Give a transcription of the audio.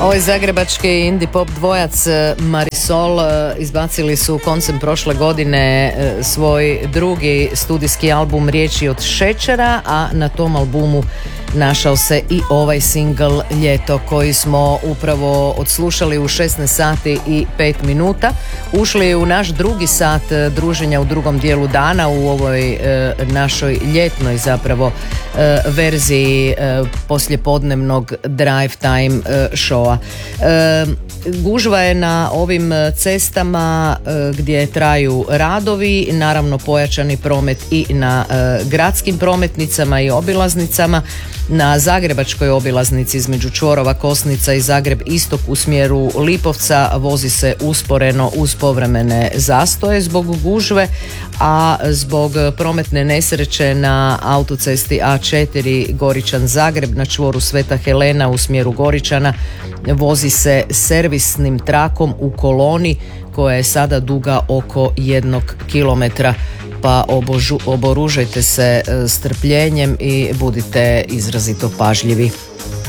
Ovaj zagrebački indie pop dvojac Marisol izbacili su koncem prošle godine svoj drugi studijski album Riječi od šećera, a na tom albumu našao se i ovaj singl Ljeto koji smo upravo odslušali u 16 sati i 5 minuta. Ušli u naš drugi sat druženja u drugom dijelu dana u ovoj našoj ljetnoj zapravo verziji poslijepodnevnog drive time showa. Gužva je na ovim cestama gdje traju radovi, naravno pojačani promet i na gradskim prometnicama i obilaznicama. Na zagrebačkoj obilaznici između čvorova Kosnica i Zagreb istok u smjeru Lipovca vozi se usporeno uz povremene zastoje zbog gužve, a zbog prometne nesreće na autocesti A4 Goričan Zagreb na čvoru Sveta Helena u smjeru Goričana vozi se servisnim trakom u koloni koja je sada duga oko 1 kilometra. Pa oboružajte se strpljenjem i budite izrazito pažljivi.